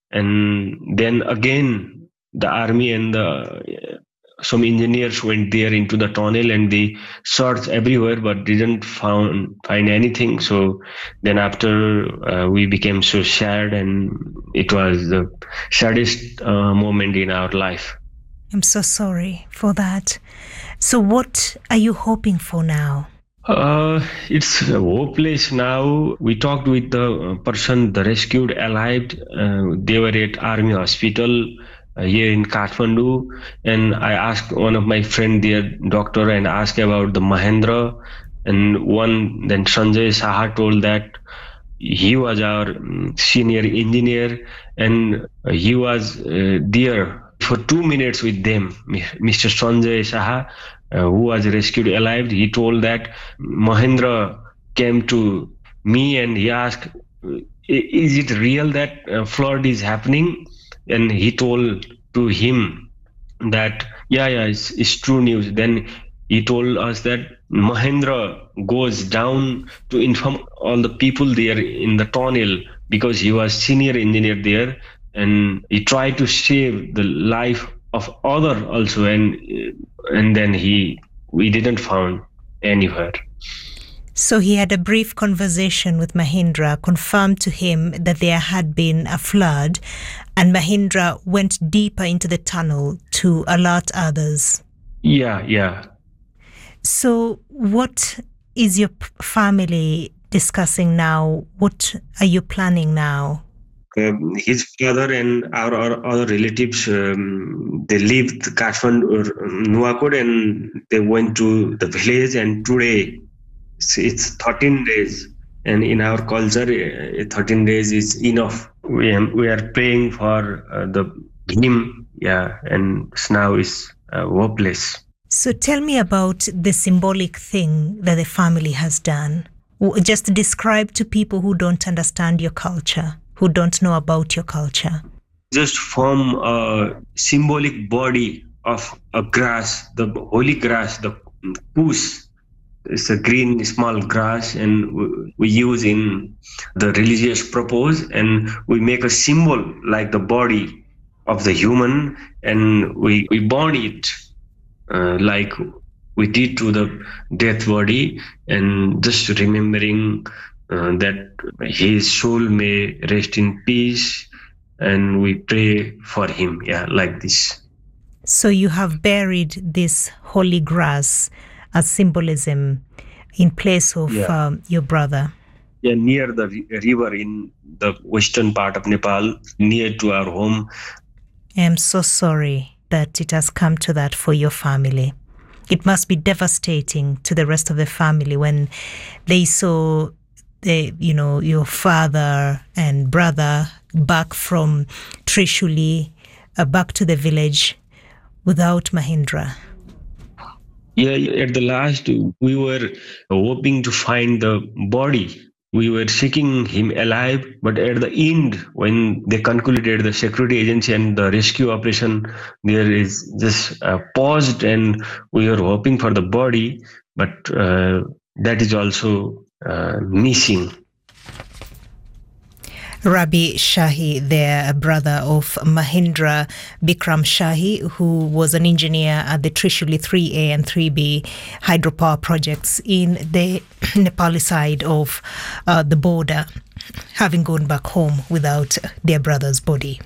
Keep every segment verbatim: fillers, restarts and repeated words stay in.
And then again, the army and the some engineers went there into the tunnel and they searched everywhere but didn't found find anything. So then after uh, we became so sad, and it was the saddest uh, moment in our life. I'm so sorry for that. So what are you hoping for now? Uh, it's hopeless now. We talked with the person, the rescued alive. Uh, they were at army hospital uh, here in Kathmandu, and I asked one of my friend there, doctor, and asked about the Mahendra, and one then Sanjay Saha told that he was our mm, senior engineer, and he was uh, there for two minutes with them. Mister Sanjay Saha, uh, who was rescued alive, he told that Mahendra came to me and he asked, is it real that uh, flood is happening? And he told to him that, yeah, yeah, it's, it's true news. Then he told us that Mahendra goes down to inform all the people there in the tunnel because he was senior engineer there, and he tried to save the life of other also, and and then he we didn't found anywhere. So he had a brief conversation with Mahendra, confirmed to him that there had been a flood, and Mahendra went deeper into the tunnel to alert others. Yeah, yeah. So what is your family discussing now? What are you planning now? Uh, his father and our, our other relatives, um, they lived Kathmandu or Nuwakot, and they went to the village, and today it's, it's thirteen days. And in our culture, uh, thirteen days is enough. We am, we are praying for uh, the him, yeah, and now is uh, hopeless. So tell me about the symbolic thing that the family has done. Just describe to people who don't understand your culture, who don't know about your culture. Just form a symbolic body of a grass, the holy grass, the push. It's a green small grass, and we use in the religious purpose, and we make a symbol like the body of the human, and we, we burn it uh, like we did to the death body, and just remembering uh, that his soul may rest in peace, and we pray for him, yeah, like this. So you have buried this holy grass as symbolism in place of yeah. um, your brother. Yeah, near the river in the western part of Nepal, near to our home. I am so sorry that it has come to that for your family. It must be devastating to the rest of the family when they saw the, you know, your father and brother back from Trishuli, uh, back to the village without Mahendra. Yeah, at the last, we were hoping to find the body. We were seeking him alive, but at the end, when they concluded the security agency and the rescue operation, there is just uh, paused, and we were hoping for the body, but uh, that is also uh, missing. Rabi Shahi, there, a brother of Mahendra Bikram Shahi, who was an engineer at the Trishuli three A and three B hydropower projects in the Nepali side of uh, the border, having gone back home without their brother's body.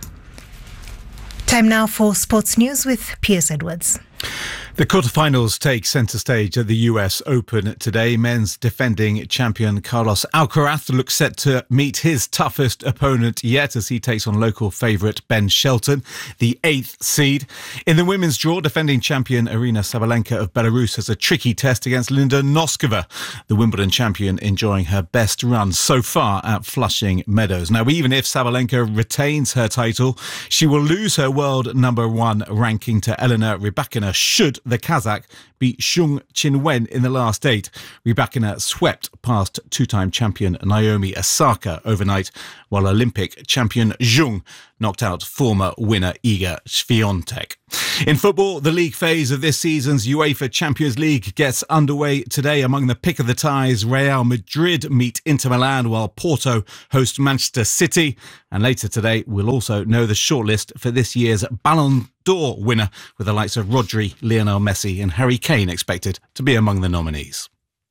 Time now for sports news with Piers Edwards. The quarterfinals take centre stage at the U S Open today. Men's defending champion Carlos Alcaraz looks set to meet his toughest opponent yet as he takes on local favourite Ben Shelton, the eighth seed. In the women's draw, defending champion Aryna Sabalenka of Belarus has a tricky test against Linda Noskova, the Wimbledon champion enjoying her best run so far at Flushing Meadows. Now, even if Sabalenka retains her title, she will lose her world number one ranking to Elena Rybakina should the Kazakh beat Zheng Qinwen in the last eight. Rybakina swept past two-time champion Naomi Osaka overnight, while Olympic champion Zheng knocked out former winner Iga Swiatek. In football, the league phase of this season's UEFA Champions League gets underway today. Among the pick of the ties, Real Madrid meet Inter Milan while Porto host Manchester City. And later today, we'll also know the shortlist for this year's Ballon d'Or winner, with the likes of Rodri, Lionel Messi and Harry Kane expected to be among the nominees.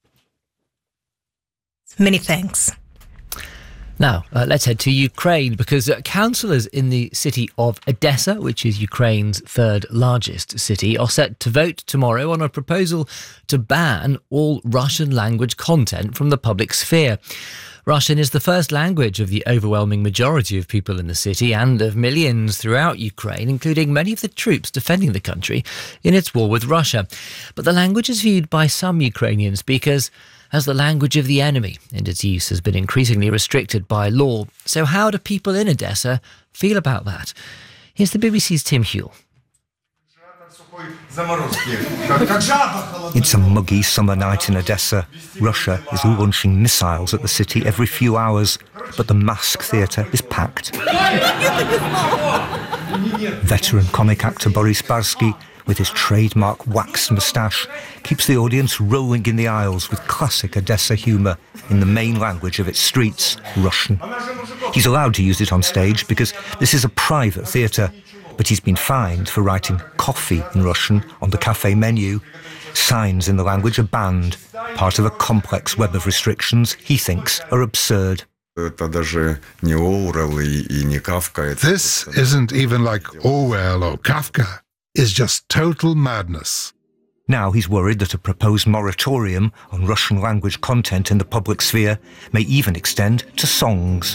Many thanks. Now, uh, let's head to Ukraine, because uh, councillors in the city of Odessa, which is Ukraine's third largest city, are set to vote tomorrow on a proposal to ban all Russian language content from the public sphere. Russian is the first language of the overwhelming majority of people in the city and of millions throughout Ukraine, including many of the troops defending the country in its war with Russia. But the language is viewed by some Ukrainian speakers as the language of the enemy, and its use has been increasingly restricted by law. So how do people in Odessa feel about that? Here's the B B C's Tim Huell. It's a muggy summer night in Odessa. Russia is launching missiles at the city every few hours, but the Mask Theatre is packed. Veteran comic actor Boris Barsky, with his trademark waxed moustache, keeps the audience rolling in the aisles with classic Odessa humour in the main language of its streets, Russian. He's allowed to use it on stage because this is a private theatre, but he's been fined for writing coffee in Russian on the cafe menu. Signs in the language are banned, part of a complex web of restrictions he thinks are absurd. This isn't even like Orwell or Kafka. It's just total madness. Now he's worried that a proposed moratorium on Russian language content in the public sphere may even extend to songs.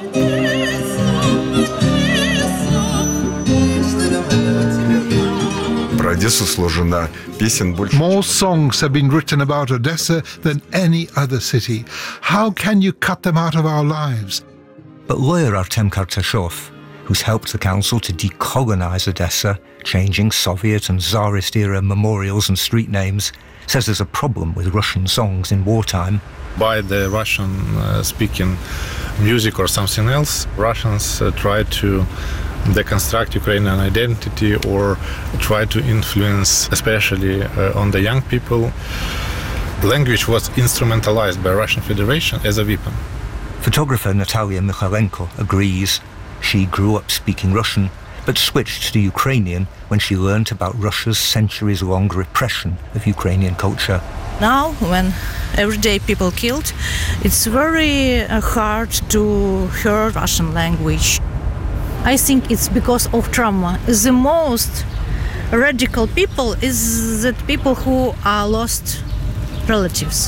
More songs have been written about Odessa than any other city. How can you cut them out of our lives? But lawyer Artem Kartashov, who's helped the council to decolonize Odessa, changing Soviet and Tsarist-era memorials and street names, says there's a problem with Russian songs in wartime. By the Russian-speaking uh, music or something else, Russians uh, try to deconstruct Ukrainian identity or try to influence, especially uh, on the young people. Language was instrumentalized by Russian Federation as a weapon. Photographer Natalia Mikhailenko agrees. She grew up speaking Russian, but switched to Ukrainian when she learnt about Russia's centuries-long repression of Ukrainian culture. Now, when everyday people killed, it's very uh, hard to hear Russian language. I think it's because of trauma. The most radical people is that people who are lost relatives.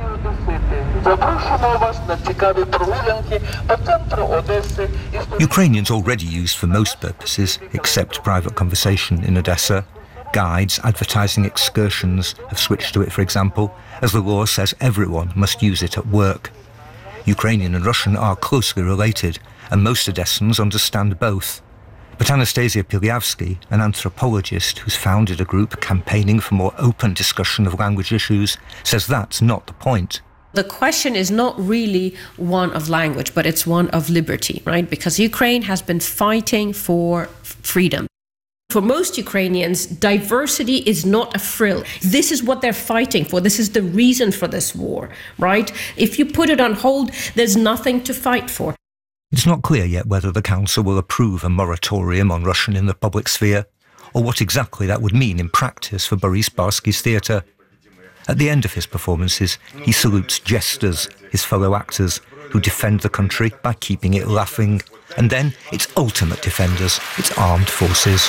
Ukrainian's already used for most purposes, except private conversation in Odessa. Guides advertising excursions have switched to it, for example, as the law says everyone must use it at work. Ukrainian and Russian are closely related, and most Odessans understand both. But Anastasia Pilyavsky, an anthropologist who's founded a group campaigning for more open discussion of language issues, says that's not the point. The question is not really one of language, but it's one of liberty, right? Because Ukraine has been fighting for freedom. For most Ukrainians, diversity is not a frill. This is what they're fighting for. This is the reason for this war, right? If you put it on hold, there's nothing to fight for. It's not clear yet whether the council will approve a moratorium on Russian in the public sphere, or what exactly that would mean in practice for Boris Barsky's theatre. At the end of his performances, he salutes jesters, his fellow actors, who defend the country by keeping it laughing, and then its ultimate defenders, its armed forces.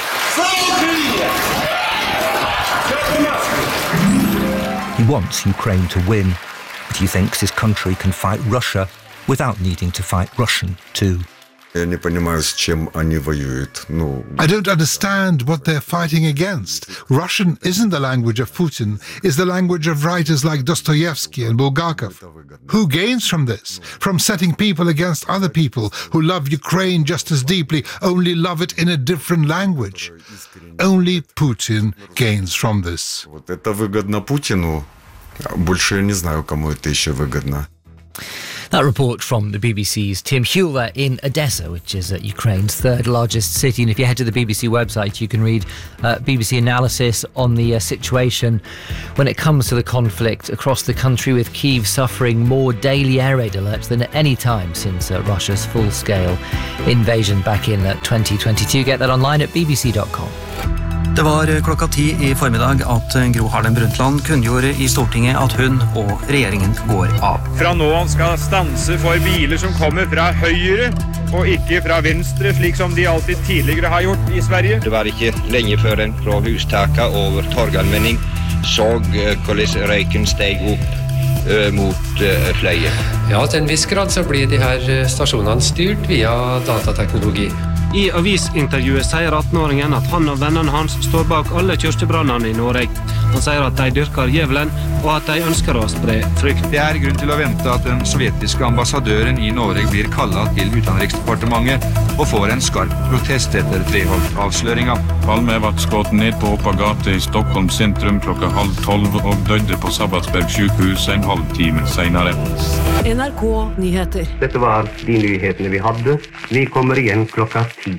He wants Ukraine to win, but he thinks his country can fight Russia without needing to fight Russian too. I don't understand what they're fighting against. Russian isn't the language of Putin, it's the language of writers like Dostoevsky and Bulgakov. Who gains from this? From setting people against other people who love Ukraine just as deeply, only love it in a different language. Only Putin gains from this. That report from the B B C's Tim Hewler in Odessa, which is uh, Ukraine's third largest city. And if you head to the B B C website, you can read uh, B B C analysis on the uh, situation when it comes to the conflict across the country, with Kyiv suffering more daily air raid alerts than at any time since uh, Russia's full-scale invasion back in uh, twenty twenty-two. Get that online at b b c dot com. Det var klokka ti i formiddag at Gro Harlem Brundtland kunngjorde i Stortinget at hun og regjeringen går av. Fra nå an skal stanse for biler som kommer fra høyre og ikke fra venstre, slik som de alltid tidligere har gjort i Sverige. Det var ikke lenge før en fra hustaket over Torgallmenning så hvordan røyken steg opp mot fløyet. Ja, til en viss grad så blir de her stasjonene styrt via datateknologi. I avisintervjuet sier attenåringen at han og vennene hans står bak alle kirkebrannene i Norge. Han sier at de dyrker djevelen, og at de ønsker å spre frykt. Det er grunn til å vente at den sovjetiske ambassadøren i Norge blir kallet til utenriksdepartementet og får en skarp protest etter Treholt-avsløringen. Palme ble skutt ned på åpen gate i Stockholm sentrum klokka halv tolv og døde på Sabbatsberg sykehus en halv time senere. N R K Nyheter. Dette var de nyhetene vi hadde. Vi kommer igjen klokka ti.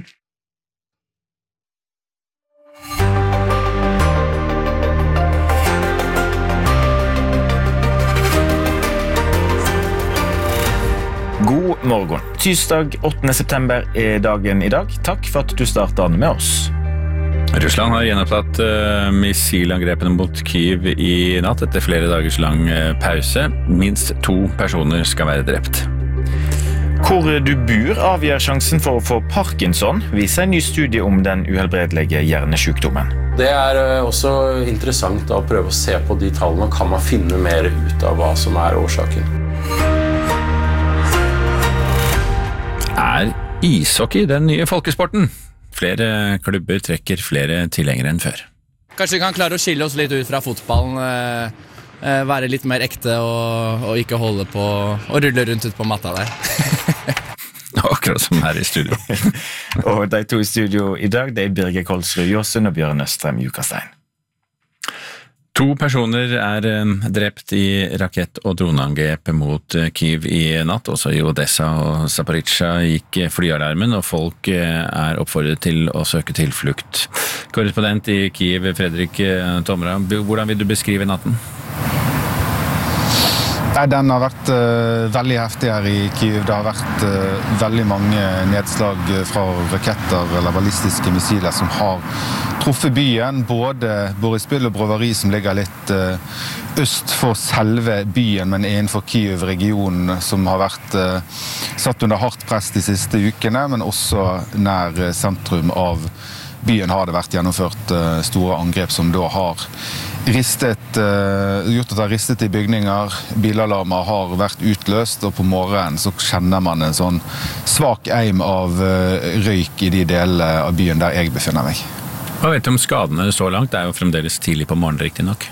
God morgen. Tirsdag åttende september er dagen i dag. Takk for at du startet med oss. Russland har gjenopptatt uh, missilangrepene mot Kyiv i natt etter flere dagers lang uh, pause. Minst to personer skal være drept. Hvor du bor avgjør sjansen for å få Parkinson, viser en ny studie om den uhelbredelige hjernesykdommen. Det er uh, også interessant å prøve å se på de tallene, og kan man finne mer ut av hva som er årsaken. Er ishockey den nye folkesporten? Flere klubber trekker flere tilhengere enn før. Kanskje vi kan klare å skille oss litt ut fra fotballen, eh, være litt mer ekte og, og ikke holde på og rulle rundt ut på matta der. Akkurat som her i studio. Og de to i studio i dag, det er Birger Kolsrud Jåsund og Bjørn Østrem Jukastein. To personer er drept i rakett- og droneangrep mot Kyiv i natt. Også i Odessa og Zaporizjzja gikk flyalarmen, og folk er oppfordret til å søke tilflukt. Korrespondent i Kyiv, Fredrik Tomra, hvordan vil du beskrive natten? Nei, den har vært uh, veldig heftig her i Kyiv. Det har vært uh, veldig mange nedslag fra raketter eller ballistiske missiler som har truffet byen. Både Boryspil og Brovary, som ligger litt uh, øst for selve byen, men innenfor Kyiv-regionen, som har vært uh, satt under hardt press de siste ukene, men også nær sentrum av byen har det vært gjennomført uh, store angrep som da har ristet, uh, gjort at det har ristet i bygninger. Bilalarmer har vært utløst, og på morgenen så kjenner man en sånn svak eim av uh, røyk i de delene av byen der jeg befinner meg. Hva vet du om skadene så langt? Det er jo fremdeles tidlig på morgenen, riktig nok.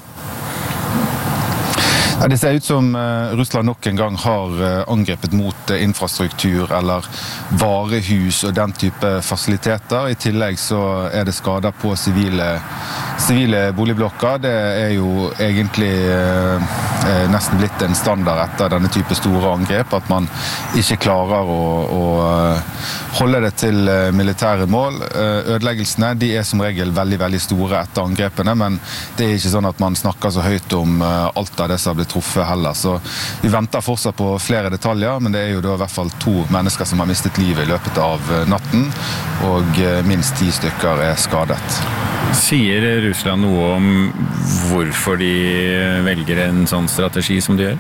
Ja, det ser ut som Russland nok en gang har angrepet mot infrastruktur eller varehus og den type fasiliteter. I tillegg så er det skader på sivile, sivile boligblokker. Det er jo egentlig eh, nesten blitt en standard etter denne type store angrep, at man ikke klarer å, å holde det til militære mål. Ødeleggelsene de er som regel veldig, veldig store etter angrepene, men det er ikke sånn at man snakker så høyt om alt av det som har blitt truffet heller. Så vi venter fortsatt på flere detaljer, men det er jo da i hvert fall to mennesker som har mistet livet i løpet av natten, og minst ti stykker er skadet. Sier Russland noe om hvorfor de velger en sånn strategi som de gjør?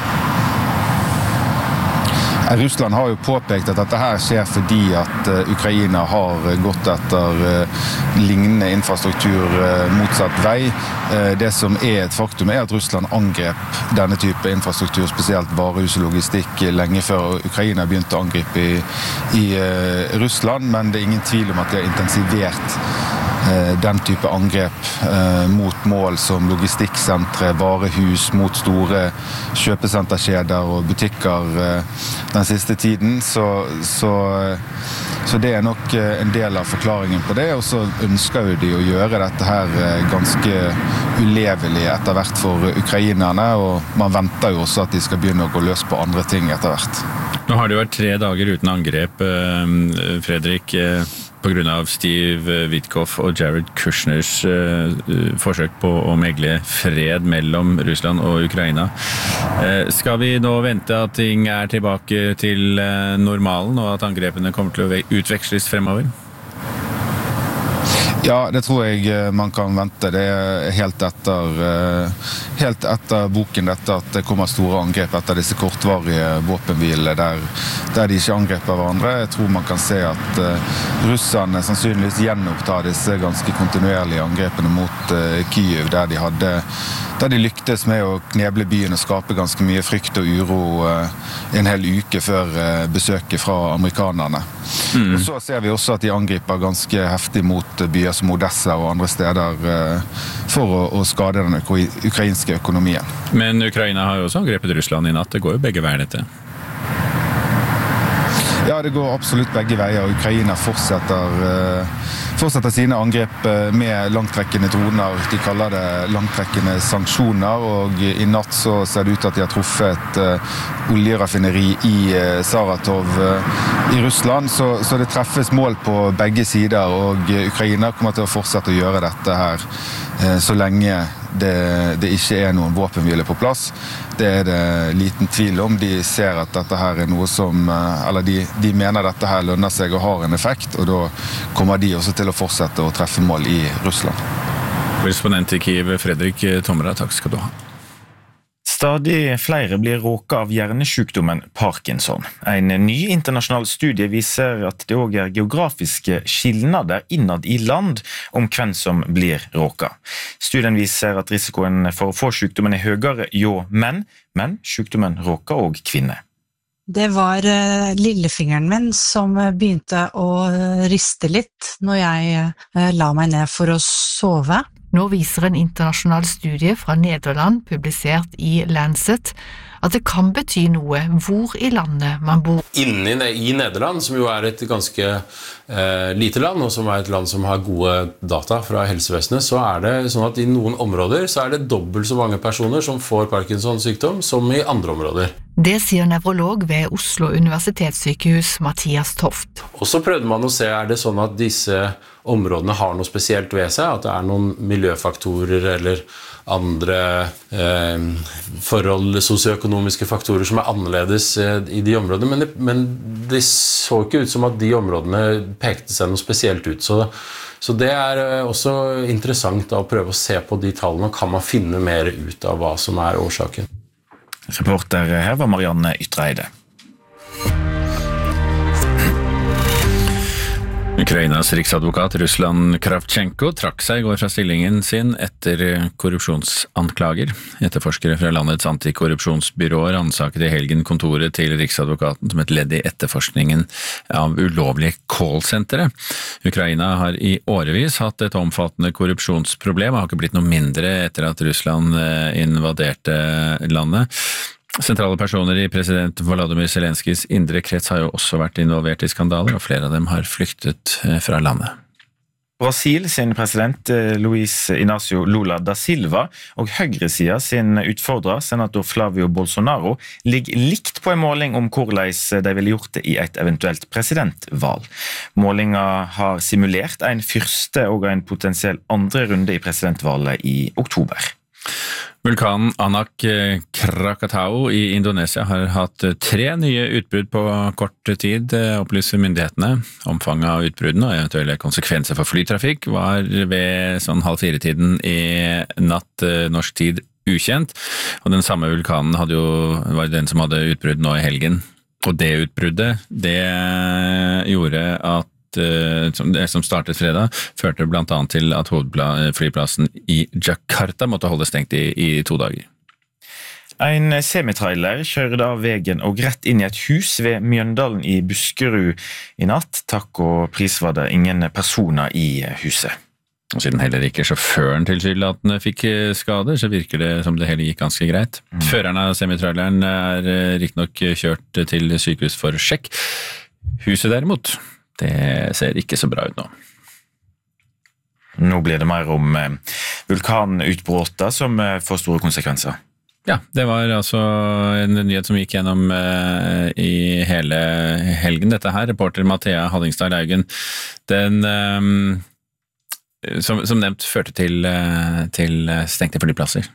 Russland har jo påpekt at dette her skjer fordi at Ukraina har gått etter lignende infrastruktur motsatt vei. Det som er et faktum er at Russland angrep denne type infrastruktur, spesielt varehus og logistikk, lenge før Ukraina begynte å angripe i, i Russland, men det er ingen tvil om at de har intensivert den type angrep mot mål som logistikksentre, varehus, mot store kjøpesenterkjeder og butikker den siste tiden. Så, så, så det er nok en del av forklaringen på det, og så ønsker jo de å gjøre dette her ganske ulevelig etter hvert for ukrainerne, og man venter jo også at de skal begynne å gå løs på andre ting etter hvert. Nå har det vært tre dager uten angrep, Fredrik, på grunn av Steve Witkoff og Jared Kushners forsøk på å megle fred mellom Russland og Ukraina. Skal vi nå vente at ting er tilbake til normalen, og at angrepene kommer til å utveksles fremover? Ja, det tror jeg man kan vente. Det er helt etter, helt etter boken dette at det kommer store angrep etter disse kortvarige våpenhvilene der, der de ikke angreper hverandre. Jeg tror man kan se at russerne sannsynligvis gjenopptar disse ganske kontinuerlige angrepene mot Kyiv, der de hadde der de lyktes med å kneble byen og skape ganske mye frykt og uro en hel uke før besøket fra amerikanerne. Mm. Og så ser vi også at de angriper ganske heftig mot byer som Odessa og andre steder for å, å skade den ukrainske økonomien. Men Ukraina har jo også angrepet Russland i natt. Det går jo begge veier dette. Ja, det går absolutt begge veier. Ukraina fortsetter, fortsetter sine angrep med langtrekkende droner. De kaller det langtrekkende sanksjoner, og i natt så ser det ut at de har truffet et oljeraffineri i Saratov i Russland, så, så det treffes mål på begge sider, og Ukraina kommer til å fortsette å gjøre dette her så lenge det, det ikke er noen våpenhvile på plass. Det er det liten tvil om. De ser at dette her er noe som, eller de, de mener dette her lønner seg og har en effekt, og da kommer de også til å fortsette å treffe mål i Russland. Korrespondent i Kyiv, Fredrik Tomra, takk skal du ha. Stadig flere blir råket av hjernesykdommen Parkinson. En ny internasjonal studie viser at det også er geografiske skillnader innad i land om hvem som blir råket. Studien viser at risikoen for å få sykdommen er høyere jo menn, men sykdommen råker også kvinner. Det var uh, lillefingeren min som begynte å riste litt når jeg uh, la meg ned for å sove. Nå viser en internasjonal studie fra Nederland, publisert i Lancet, at det kan bety noe hvor i landet man bor. Inni i Nederland, som jo er et ganske eh, lite land, og som er et land som har gode data fra helsevesenet, så er det sånn at i noen områder så er det dobbelt så mange personer som får Parkinsons sykdom som i andre områder. Det sier nevrolog ved Oslo universitetssykehus Mathias Toft. Og så prøvde man å se, er det sånn at disse områdene har noe spesielt ved seg, at det er noen miljøfaktorer eller andre eh, forhold, sosioøkonomiske faktorer som er annerledes eh, i de områdene, men det, men det så ikke ut som at de områdene pekte seg noe spesielt ut, så, så det er eh, også interessant da, å prøve å se på de tallene, og kan man finne mer ut av hva som er årsaken. Reporter her var Marianne Ytreide. Ukrainas riksadvokat Ruslan Kravchenko trakk seg i går fra stillingen sin etter korrupsjonsanklager. Etterforskere fra landets antikorrupsjonsbyråer ransaket i helgen kontoret til riksadvokaten som et ledd i etterforskningen av ulovlige callsentere. Ukraina har i årevis hatt et omfattende korrupsjonsproblem og har ikke blitt noe mindre etter at Russland invaderte landet. Sentrale personer i president Volodymyr Zelenskijs indre krets har jo også vært involvert i skandaler, og flere av dem har flyktet fra landet. Brasil sin president Luis Inácio Lula da Silva og høyresida sin utfordrer, senator Flavio Bolsonaro, ligger likt på en måling om hvordan de ville gjort det i et eventuelt presidentvalg. Målinga har simulert en første og en potensiell andre runde i presidentvalget i oktober. Vulkanen Anak Krakatau i Indonesia har hatt tre nye utbrudd på kort tid, opplyser myndighetene. Omfanget av utbruddene og eventuelle konsekvenser for flytrafikk var ved sånn halv fire-tiden i natt norsk tid ukjent, og den samme vulkanen hadde jo, var den som hadde utbrudd nå i helgen. Og det utbruddet, det gjorde at det som startet fredag, førte blant annet til at hovedflyplassen i Jakarta måtte holde stengt i, i to dager. En semitrailer kjørte av veien og rett inn i et hus ved Mjøndalen i Buskerud i natt. Takk og pris var det ingen personer i huset. Og siden heller ikke sjåføren tilsynelatende fikk skader, så virker det som det hele gikk ganske greit. Mm. Føreren av semitraileren er riktignok kjørt til sykehus for sjekk. Huset derimot, det ser ikke så bra ut nå. Nå blir det mer om vulkanutbruddet som får store konsekvenser. Ja, det var altså en nyhet som gikk gjennom uh, i hele helgen. Dette her, reporter Mathea Hallingstad Laugen, den um, som, som nevnt førte til, uh, til stengte flyplasser.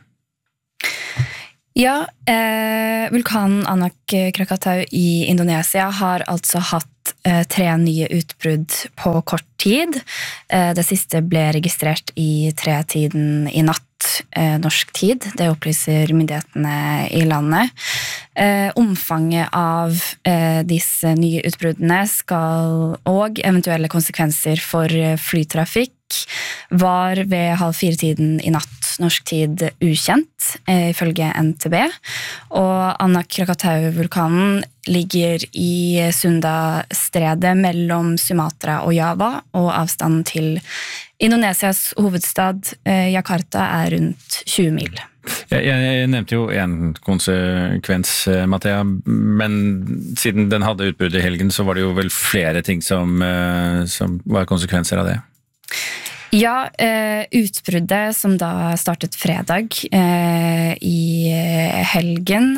Ja, eh, vulkanen Anak Krakatau i Indonesia har altså hatt eh, tre nye utbrudd på kort tid. Eh, det siste ble registrert i tretiden i natt. Norsk tid, det opplyser myndighetene i landet. Eh, omfanget av eh, disse nye utbruddene skal, og eventuelle konsekvenser for flytrafikk var ved halv fire-tiden i natt norsk tid ukjent, eh, ifølge N T B. Og Anak Krakatau-vulkanen ligger i Sunda-stredet mellom Sumatra og Java, og avstanden til Indonesias hovedstad eh, Jakarta er rundt tjue mil. Jeg, jeg nevnte jo en konsekvens, Mathea, men siden den hadde utbrudd i helgen, så var det jo vel flere ting som, som var konsekvenser av det. Ja, eh, utbruddet som da startet fredag eh, i helgen,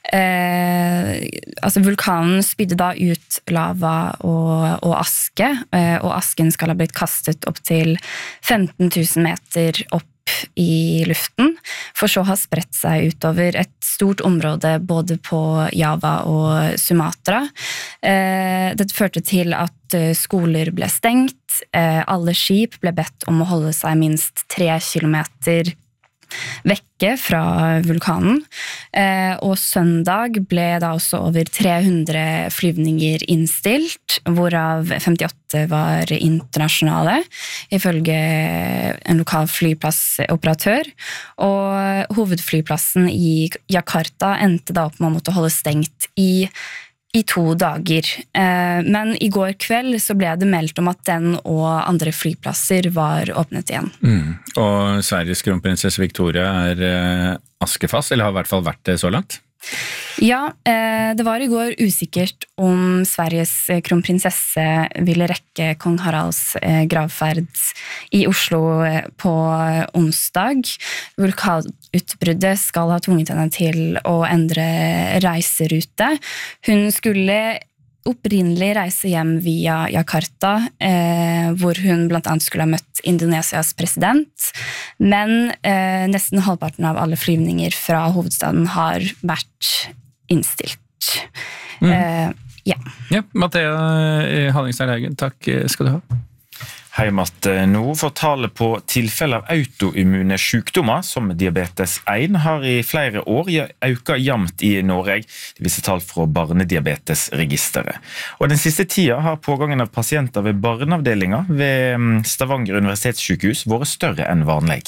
eh, altså vulkanen spydde da ut lava og, og aske, eh, og asken skal ha blitt kastet opp til femten tusen meter opp i luften, for så har spredt seg utover et stort område både på Java og Sumatra. Eh, dette førte til at skoler ble stengt, eh, alle skip ble bedt om å holde seg minst tre kilometer vekke fra vulkanen, eh, og søndag ble da også over tre hundre flyvninger innstilt, hvorav femtiåtte var internasjonale, ifølge en lokal flyplassoperatør, og hovedflyplassen i Jakarta endte da opp med å måtte holde stengt i i to dager. Men i går kveld så ble det meldt om at den og andre flyplasser var åpnet igjen. Mm. Og Sveriges kronprinsesse Victoria er askefast, eller har i hvert fall vært det så langt? Ja, det var i går usikkert om Sveriges kronprinsesse ville rekke kong Haralds gravferd i Oslo på onsdag. Vulkanutbruddet skal ha tvunget henne til å endre reiserute. Hun skulle opprinnelig reise hjem via Jakarta, eh, hvor hun blant annet skulle ha møtt Indonesias president, men eh, nesten halvparten av alle flyvninger fra hovedstaden har vært innstilt. Mm. Eh, ja. Ja, Mathea Hallingstad Laugen, takk skal du ha. Heimat nå fortaler på tilfeller av autoimmune sykdommer som diabetes ett har i flere år økt jevnt i Norge, det viser tall fra barnediabetesregisteret. Og den siste tida har pågangen av pasienter ved barneavdelinger ved Stavanger universitetssykehus vært større enn vanlig.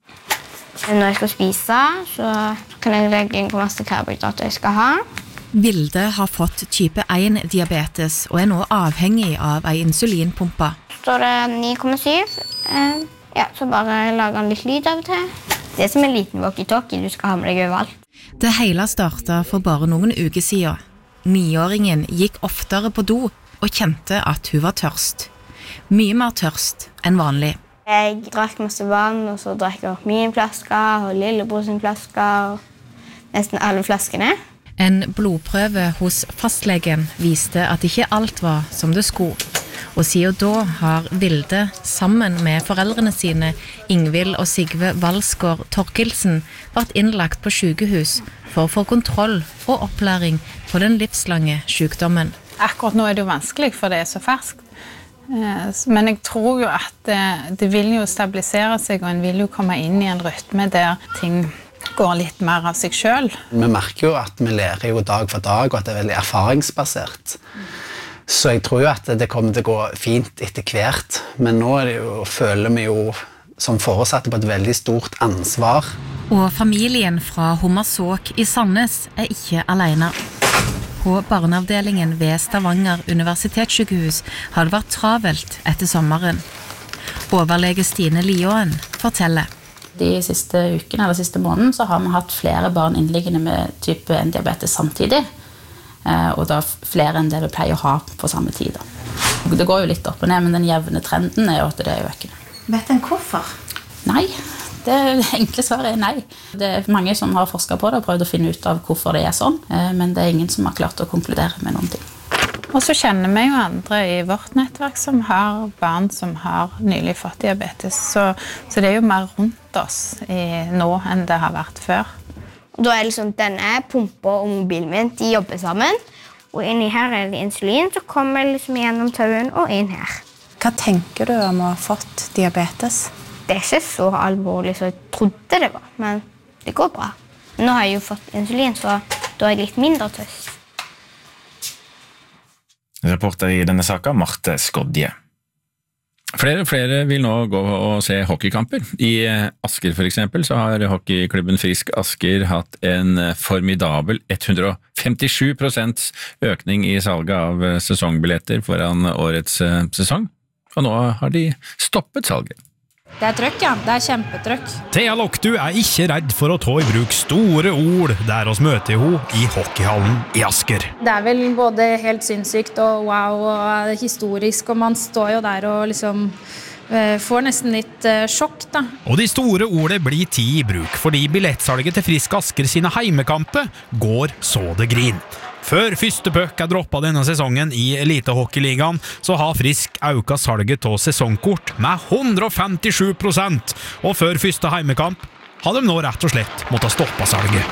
Når jeg skal spise, så kan jeg legge inn hvor masse karbohydrater jeg skal ha. Vilde har fått type ett diabetes og er nå avhengig av en insulinpumpe. Står det ni komma syv. Eh, ja, så bare lager han litt lyd av og til. Det er som en liten walkie-talkie du skal ha med deg overalt. Det hele startet for bare noen uker siden. Niåringen gikk oftere på do og kjente at hun var tørst. Mye mer tørst enn vanlig. Jeg drakk masse vann, og så drakk jeg opp min flaske, og lillebror sin flaske, og nesten alle flaskene. En blodprøve hos fastlegen viste at ikke alt var som det skulle. Og siden da har Vilde, sammen med foreldrene sine, Ingvild og Sigve Valsgaard Torkelsen, vært innlagt på sykehus for å få kontroll og opplæring på den livslange sykdommen. Akkurat nå er det jo vanskelig, for det er så ferskt. Men jeg tror jo at det vil jo stabilisere seg, og en vil jo komme inn i en rytme der ting går litt mer av seg selv. Vi merker jo at vi lærer jo dag for dag, og at det er veldig erfaringsbasert. Så jeg tror jo at det kommer til å gå fint etter hvert, men nå er det jo, føler vi jo som foresatte på et veldig stort ansvar. Og familien fra Hommersåk i Sandnes er ikke alene. På barneavdelingen ved Stavanger universitetssykehus har det vært travelt etter sommeren. Overlege Stine Liåen forteller. De siste ukene eller siste måneden så har vi hatt flere barn innliggende med type en diabetes samtidig, og da flere enn det vi pleier å ha på samme tid. Det går jo litt opp og ned, men den jevne trenden er jo at det er økende. Vet en hvorfor? Nei, det enkle svaret er nei. Det er mange som har forsket på det og prøvd å finne ut av hvorfor det er sånn, men det er ingen som har klart å konkludere med noen ting. Og så kjenner vi jo andre i vårt nettverk som har barn som har nylig fått diabetes, så, så det er jo mer rundt oss i, nå enn det har vært før. Da er liksom denne pumpa og mobilen min, de jobber sammen, og inni her er det insulin, så kommer liksom gjennom tauen og inn her. Hva tenker du om å ha fått diabetes? Det er ikke så alvorlig som jeg trodde det var, men det går bra. Nå har jeg jo fått insulin, så da er jeg litt mindre tøst. Reporter i denne saken, Marte Skodje. Flere og flere vil nå gå og se hockeykamper. I Asker for eksempel så har hockeyklubben Frisk Asker hatt en formidabel hundre og femtisju prosent økning i salget av sesongbilletter foran årets sesong. Og nå har de stoppet salget. Det er trøkk, ja. Det er kjempetrøkk. Thea Loktu er ikke redd for å ta i bruk store ord der oss møter henne i hockeyhallen i Asker. Det er vel både helt sinnssykt og wow og historisk, og man står jo der og liksom får nesten litt sjokk, da. Og de store ordene blir tid i bruk, fordi billettsalget til Frisk Asker sine heimekamper går så det grin. Før første pøk er droppet denne sesongen i Elitehockeyligaen, så har Frisk auka salget av sesongkort med hundre og femtisju prosent, og før første heimekamp har de nå rett og slett måttet stoppe salget.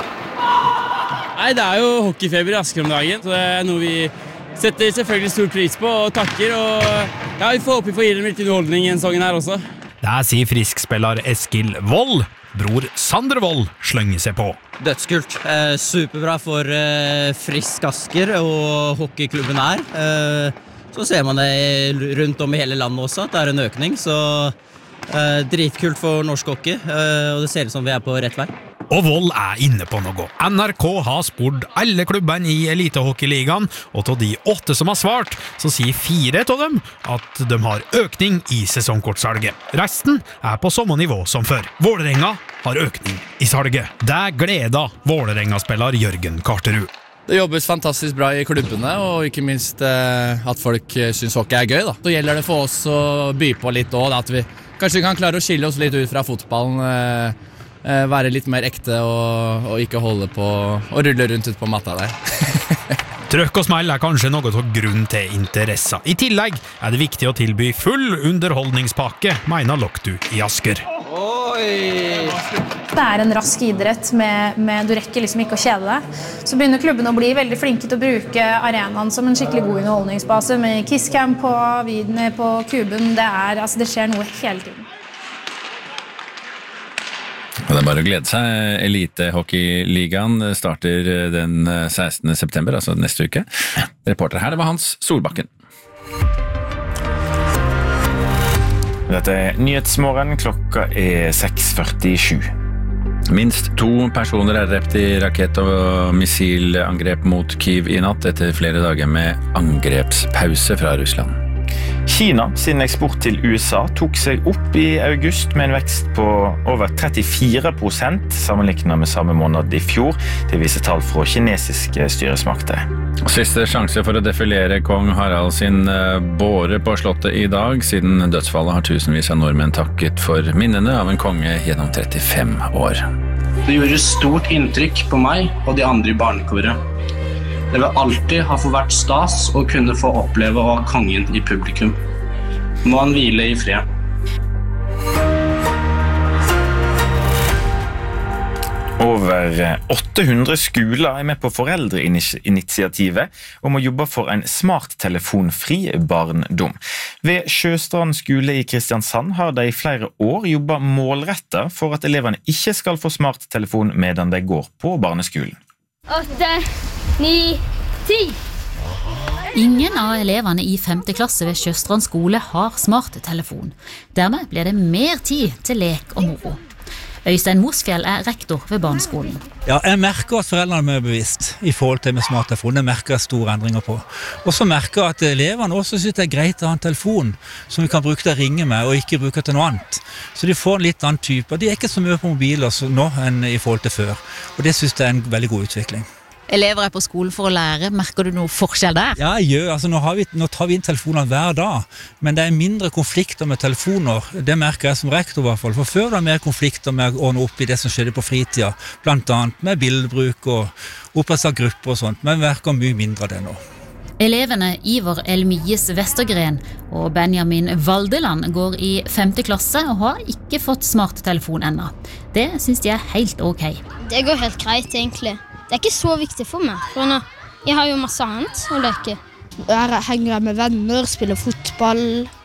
Nei, det er jo hockeyfeber i Asker om dagen, så det er noe vi setter selvfølgelig stor pris på og takker, og ja, vi får håpe vi får gi dem litt underholdning i en sangen her også. Det sier Frisk-spiller Eskil Wold. Bror Sander Wold slenger seg på. Dødskult. Eh, superbra for eh, Frisk Asker og hockeyklubben her. Eh, så ser man det rundt om i hele landet også, at det er en økning. Så eh, dritkult for norsk hockey, eh, og det ser ut som vi er på rett vei. Og Wold er inne på noe. N R K har spurt alle klubbene i Elitehockeyligaen, og av de åtte som har svart, så sier fire av dem at de har økning i sesongkortsalget. Resten er på samme nivå som før. Vålerenga har økning i salget. Det gleder Vålerenga-spiller Jørgen Karterud. Det jobbes fantastisk bra i klubbene, og ikke minst eh, at folk synes hockey er gøy. Da. Så gjelder det for oss å by på litt også, da, at vi kanskje kan klare å skille oss litt ut fra fotballen, eh, være litt mer ekte og, og ikke holde på og rulle rundt ut på matta der. Trøkk og smell er kanskje noe av grunn til interesse. I tillegg er det viktig å tilby full underholdningspakke, mener Loktu i Asker. Oi! Det er en rask idrett, med, med, du rekker liksom ikke å kjede deg. Så begynner klubben å bli veldig flinke til å bruke arenaen som en skikkelig god underholdningsbase, med kisscam på, videne på kuben. Det, er, altså, det skjer noe hele tiden. Og det er bare å glede seg. Elitehockeyligaen starter den sekstende september, altså neste uke. Reporter her, det var Hans Solbakken. Dette er Nyhetsmorgen, klokka er seks førtisju. Minst to personer er drept i rakett- og missilangrep mot Kyiv i natt etter flere dager med angrepspause fra Russland. Kina sin eksport til U S A tok seg opp i august med en vekst på over trettifire prosent sammenlignet med samme måned i fjor. Det viser tall fra kinesiske styresmakter. Siste sjanse for å defilere kong Harald sin båre på slottet i dag. Siden dødsfallet har tusenvis av nordmenn takket for minnene av en konge gjennom trettifem år. Det gjorde stort inntrykk på meg og de andre i barnekoret. Det vil alltid ha for vært stas å kunne få oppleve å ha kongen i publikum. Må han hvile i fred. Over åtte hundre skoler er med på foreldreinitiativet om å jobbe for en smarttelefonfri barndom. Ved Sjøstrand skole i Kristiansand har de i flere år jobbet målrettet for at elevene ikke skal få smarttelefon medan de går på barneskolen. Åtte, ni, ti. Ingen av elevene i femte klasse ved Sjøstrand skole har smarttelefon. Dermed blir det mer tid til lek og moro. Øystein Mosfjell er rektor ved barneskolen. Ja, jeg merker at foreldrene er mer bevisst i forhold til med smarttelefon. Det merker jeg store endringer på. Og så merker jeg at elevene også synes det er greit å ha en telefon som vi kan bruke til å ringe med, og ikke bruke til noe annet. Så de får en litt annen type. De er ikke så mye på mobiler nå enn i forhold til før. Og det synes jeg er en veldig god utvikling. Elever er på skolen for å lære. Merker du noe forskjell der? Ja, jeg gjør. Altså, nå, har vi, nå tar vi inn telefoner hver dag, men det er mindre konflikter med telefoner. Det merker jeg som rektor i hvert fall. For før var det mer konflikter med å ordne opp i det som skjedde på fritida, blant annet med bildebruk og opprett av grupper og sånt, men vi merker mye mindre av det nå. Elevene Ivar Elmies Vestergren og Benjamin Valdeland går i femte klasse og har ikke fått smarttelefon ennå. Det synes de er helt ok. Det går helt greit egentlig. Det er ikke så viktig for meg, for nå, jeg har jo masse annet å leke. Jeg henger med venner, spiller fotball,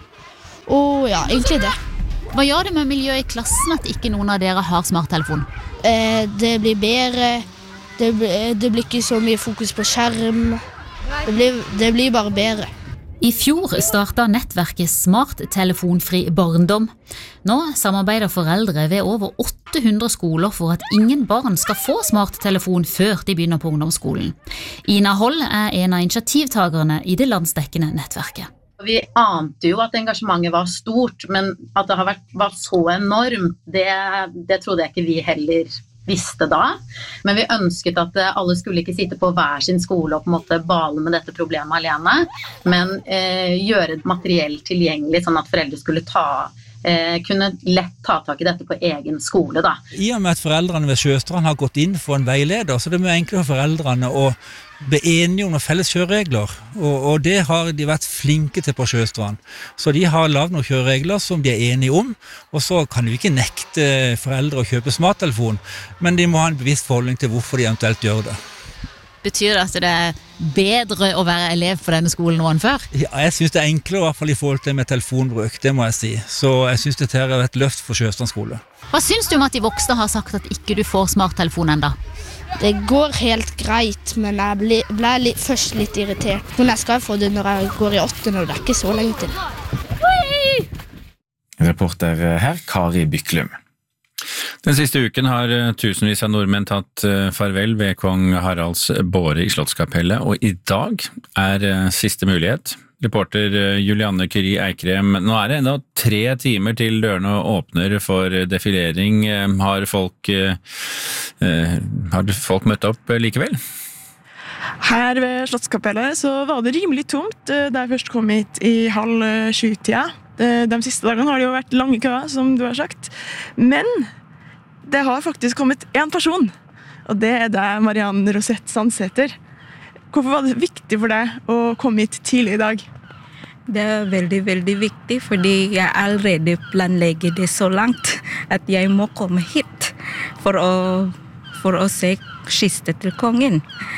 og ja, egentlig det. Hva gjør det med miljøet i klassen at ikke noen av dere har smarttelefon? Eh, det blir bedre, det, det blir ikke så mye fokus på skjerm, det blir, det blir bare bedre. I fjor startet nettverket Smart Telefonfri Barndom. Nå samarbeider foreldre ved over åtte hundre skoler for at ingen barn skal få smarttelefon før de begynner på ungdomsskolen. Ina Holl er en av initiativtagerne i det landsdekkende nettverket. Vi ante jo at engasjementet var stort, men at det har vært, var så enormt, det, det trodde jeg ikke vi heller visste da. Men vi ønsket at alle skulle ikke sitte på hver sin skole og på en måte bale med dette problemet alene, men eh, gjøre det materielt tilgjengelig, sånn at foreldre skulle ta Eh, kunne lett ta tak i dette på egen skole da. I og med at foreldrene ved Sjøstrand har gått inn for en veileder, så det er mye enklere for foreldrene å bli enige om noen felles kjøreregler, og, og det har de vært flinke til på Sjøstrand. Så de har lavet noen kjøreregler som de er enige om, og så kan de ikke nekte foreldre å kjøpe smarttelefon, men de må ha en bevisst forholdning til hvorfor de eventuelt gjør det. Betyr det at det er bedre å være elev på denne skolen nå enn før? Ja, jeg synes det er enklere i hvert fall i forhold til med telefonbruk, det må jeg si. Så jeg synes dette er et løft for Sjøstrand skole. Hva synes du om at de voksne har sagt at ikke du får smarttelefon enda? Det går helt greit, men jeg ble, ble litt, først litt irritert. Men jeg skal få det når jeg går i åttende, og det er ikke så lenge til. Reporter her, Kari Byklum. Den siste uken har tusenvis av nordmenn tatt farvel ved kong Haralds båre i Slottskapellet, og i dag er siste mulighet. Reporter Julianne Curie Eikrem, nå er det enda tre timer til dørene åpner for defilering. Har folk, eh, har folk møtt opp likevel? Her ved Slottskapellet så var det rimelig tomt da jeg først kom hit i halv sju-tida. De siste dagene har det jo vært lange køer, som du har sagt. Men det har faktisk kommet en person, og det er deg, Marianne Rosette Sandseter. Hvorfor var det viktig for deg å komme hit tidlig i dag? Det er veldig, veldig viktig, fordi jeg allerede planlegger det så langt at jeg må komme hit for å, for å se kiste til kongen.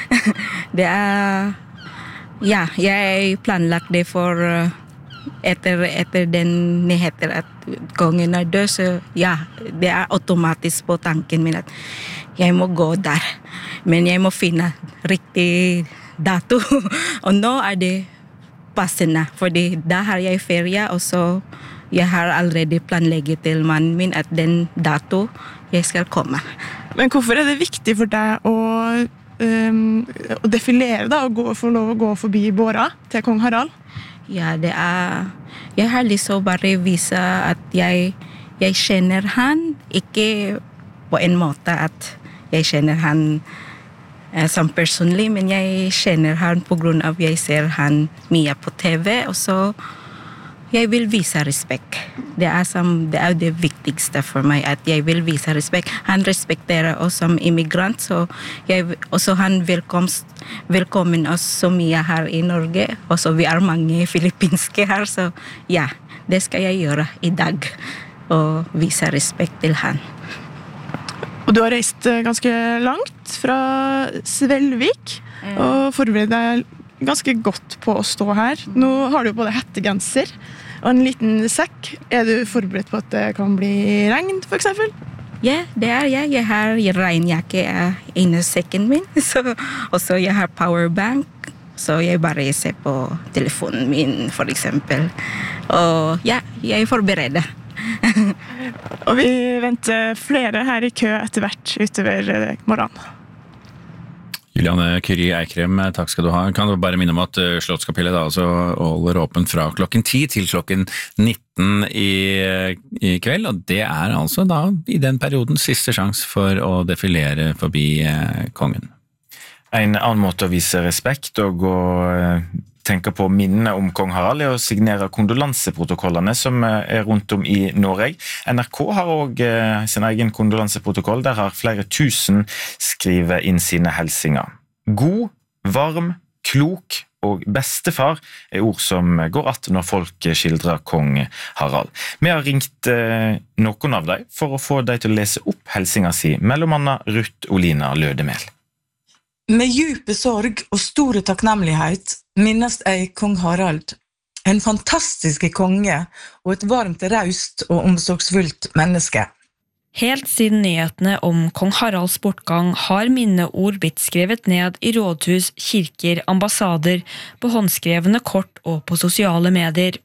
Det er, ja, jeg planlagt det for etter, etter den nyheter at kongen er død, så ja, det er automatisk på tanken min at jeg må gå der. Men jeg må finne riktig dato, og nå er det passende, fordi da har jeg ferie, og så jeg har allerede planlegget til mannen min at den dato jeg skal komme. Men hvorfor er det viktig for deg å, um, å defilere da, og gå, få lov å gå forbi båra til kong Harald? Ja, det er, jeg har lyst til å bare vise at jeg, jeg kjenner han, ikke på en måte at jeg kjenner han eh, som personlig, men jeg kjenner han på grunn av jeg ser han mye på T V, og så jeg vil vise respekt. Det er, som, det er det viktigste for meg, at jeg vil vise respekt. Han respekterer oss som immigrant, så jeg, også han velkomst, velkommen oss så mye her i Norge. Og så vi er mange filippinske her, så ja, det skal jeg gjøre i dag, og vise respekt til han. Og du har reist ganske langt fra Svelvik, og forbereder deg ganske godt på å stå her. Nå har du både hettegenser og en liten sekk. Er du forberedt på at det kan bli regn, for eksempel? Ja, det er jeg. Jeg har regnjakke inni sekken min, så, og så jeg har powerbank, så jeg bare ser på telefonen min, for eksempel. Og ja, jeg forbereder. Og vi venter flere her i kø etter hvert utover morgenen. Juliane Kyri Eikrem, takk skal du ha. Kan du bare minne om at Slottskapellet da altså holder åpent fra klokken ti til klokken nitten i, i kveld, og det er altså da i den perioden siste sjans for å defilere forbi eh, kongen. En annen måte å vise respekt og å tenke på minnene om kong Harald er å signere kondolanseprotokollene som er rundt om i Norge. N R K har også sin egen kondolanseprotokoll, der har flere tusen skrivet inn sine helsinger. God, varm, klok og bestefar er ord som går att når folk skildrer kong Harald. Vi har ringt noen av dem for å få dem til å lese opp helsinga si, mellom annet Ruth Olina Lødemel. Med djupe sorg og store takknemlighet minnes jeg kong Harald, en fantastisk konge og et varmt, raust og omsorgsfullt menneske. Helt siden nyhetene om kong Haralds bortgang har minneord blitt skrevet ned i rådhus, kirker, ambassader, på håndskrevne kort og på sosiale medier.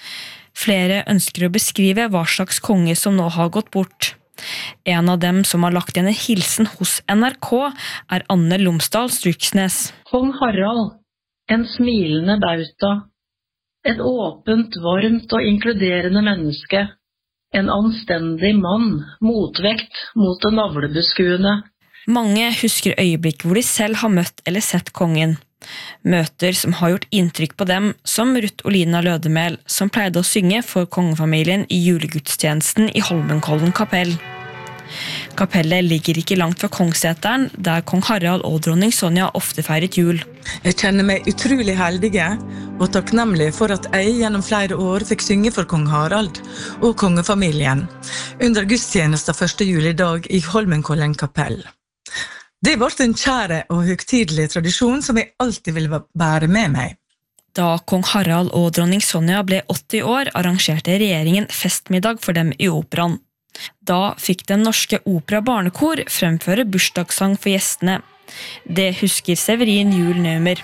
Flere ønsker å beskrive hva slags konge som nå har gått bort. En av dem som har lagt igjen en hilsen hos N R K er Anne Lomsdal Struksnes. Kong Harald, en smilende bauta, et åpent, varmt og inkluderende menneske, en anstendig mann, motvekt mot det navlebeskuende. Mange husker øyeblikk hvor de selv har møtt eller sett kongen. Møter som har gjort inntrykk på dem, som Ruth Olina Lødemel, som pleide å synge for kongefamilien i julegudstjenesten i Holmenkollen kapell. Kapellet ligger ikke langt fra Kongsseteren, der kong Harald og dronning Sonja ofte feiret jul. Jeg kjenner meg utrolig heldige og takknemlig for at jeg gjennom flere år fikk synge for kong Harald og kongefamilien under gudstjenesten første juledag i Holmenkollen kapell. Det ble en kjære og høgtidelig tradisjon som jeg alltid vil bære med meg. Da kong Harald og dronning Sonja ble åtti år, arrangerte regjeringen festmiddag for dem i operaen. Da fikk Den Norske Opera Barnekor fremføre bursdagssang for gjestene. Det husker Severin Juel Neumer.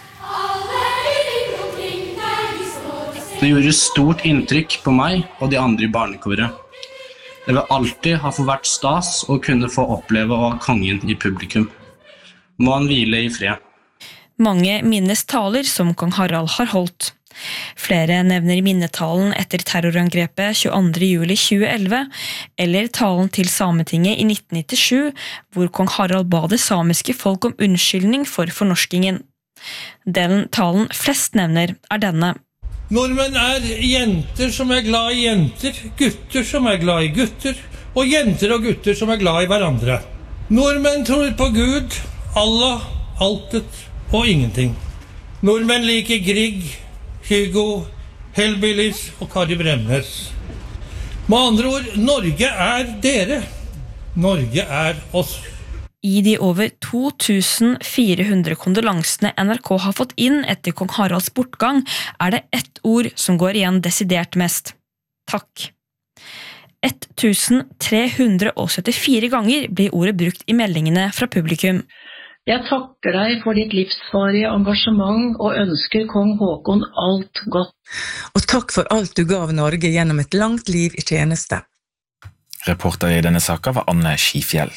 Det gjorde stort inntrykk på meg og de andre i barnekoret. Det vil alltid ha for vært stas å kunne få oppleve å ha kongen i publikum. Må han hvile i fred. Mange minnes taler som kong Harald har holdt. Flere nevner minnetalen etter terrorangrepet tjueandre juli tjueelleve, eller talen til Sametinget i nitten nittisju, hvor kong Harald ba det samiske folk om unnskyldning for fornorskingen. Den talen flest nevner er denne. Nordmenn er jenter som er glad i jenter, gutter som er glad i gutter, og jenter og gutter som er glad i hverandre. Nordmenn tror på Gud, Allah, altet og ingenting. Nordmenn liker Grieg, Hugo, Hellbillies og Kari Bremnes. Med andre ord, Norge er dere. Norge er oss. I de over to tusen fire hundre kondolansene N R K har fått inn etter kong Haralds bortgang, er det ett ord som går igjen desidert mest. Takk. ett tusen tre hundre syttifire ganger blir ordet brukt i meldingene fra publikum. Jeg takker deg for ditt livsvarige engasjement og ønsker kong Håkon alt godt. Og takk for alt du gav Norge gjennom et langt liv i tjeneste. Reporter i denne saken var Anne Skifjell.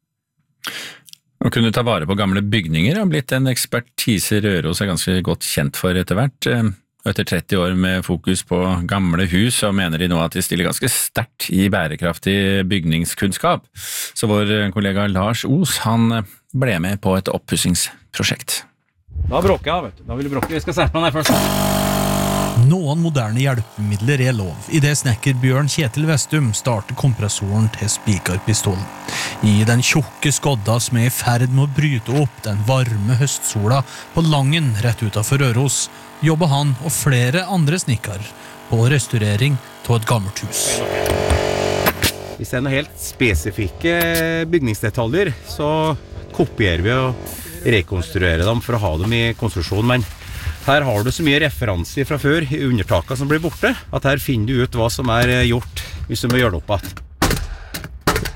Å kunne ta vare på gamle bygninger har blitt en ekspertise Røros er ganske godt kjent for etter hvert. Etter tretti år med fokus på gamle hus, så mener de nå at de stiller ganske sterkt i bærekraftig bygningskunnskap. Så vår kollega Lars Os, han ble med på et oppussingsprosjekt. Da bråker jeg, vet du. Da vil du bråke. Vi skal sette på den her først. Noen moderne hjelpemidler er lov. I det snekker Bjørn Kjetil Vestum starter kompressoren til spikerpistolen. I den tjukke skodda som er i ferd med å bryte opp den varme høstsola på Langen rett utenfor Røros, jobber han og flere andre snikkar på restaurering av et gammelt hus. Hvis det er noen helt spesifikke bygningsdetaljer, så kopierer vi og rekonstruerer dem for å ha dem i konstruksjon, men her har du så mye referanser fra før i undertaket som blir borte, at her finner du ut hva som er gjort hvis du må gjøre det opp igjen.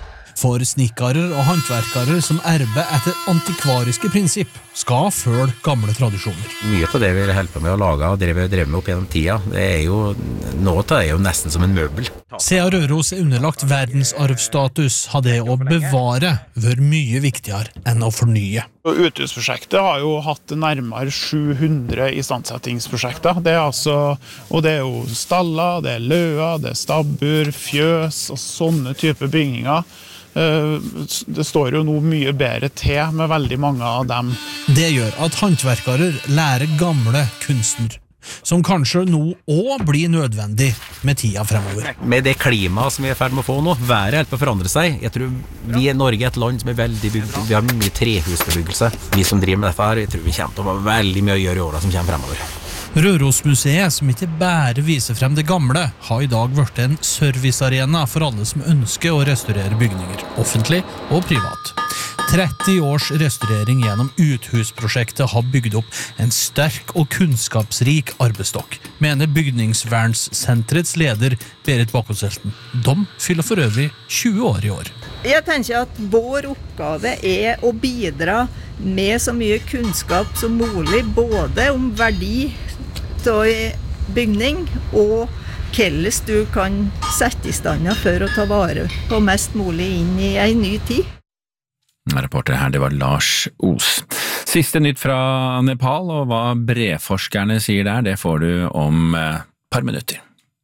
For snikkarer og håndverkere som erber etter antikvariske prinsipp skal følge gamle tradisjoner. Mye av det vi holder på med å lage og drev, drev med opp gjennom tida, det er jo, noe av det er jo nesten som en møbel. Siden Røros er underlagt verdensarvstatus, har det å bevare vært mye viktigere enn å fornye. Uthusprosjektet har jo hatt nærmere sju hundre istandsettingsprosjekter. Det er altså, og det er jo staller, det er løer, det er stabbur, fjøs og sånne typer bygninger. Det står jo nå mye bedre til med veldig mange av dem. Det gjør at håndverkere lærer gamle kunstner, som kanskje nå også blir nødvendig med tida fremover. Med det klimaet som vi er ferdig med å få nå, været er helt på å forandre seg. Jeg tror vi i Norge er et land som er veldig bygd, vi har mye trehusbebyggelse. Vi som driver med dette her, jeg tror vi kommer til å ha veldig mye å gjøre i årene som kommer fremover. Rørosmuseet, som ikke bare viser frem det gamle, har i dag vært en servicearena for alle som ønsker å restaurere bygninger, offentlig og privat. tretti års restaurering gjennom uthusprosjektet har bygd opp en sterk og kunnskapsrik arbeidsstokk, mener bygningsvernssenterets leder Berit Bakkoselten. De fyller for øvrig tjue år i år. Jeg tenker at vår oppgave er å bidra med så mye kunnskap som mulig, både om verdi av bygning og hvordan du kan sette i stand for å ta vare på mest mulig inn i en ny tid. Reporter her, det var Lars Os. Siste nytt fra Nepal, og hva breforskerne sier der, det får du om et par minutter.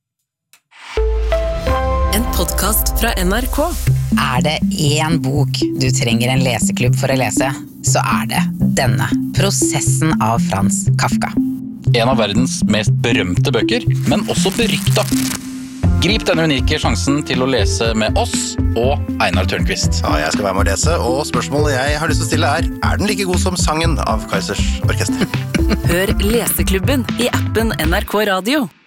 En podcast fra N R K. Er det en bok du trenger en leseklubb for å lese, så er det denne. Prosessen av Frans Kafka. En av verdens mest berømte bøker, men også berykta. Grip denne unike sjansen til å lese med oss og Einar Tørnqvist. Ja, jeg skal være med å lese, og spørsmålet jeg har lyst til å stille er, er den like god som sangen av Kaizers Orkester? Hør Leseklubben i appen N R K Radio.